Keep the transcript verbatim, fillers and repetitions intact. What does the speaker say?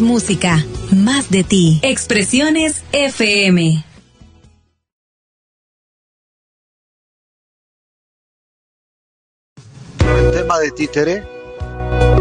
música, más de ti. Expresiones F M. El tema de Títere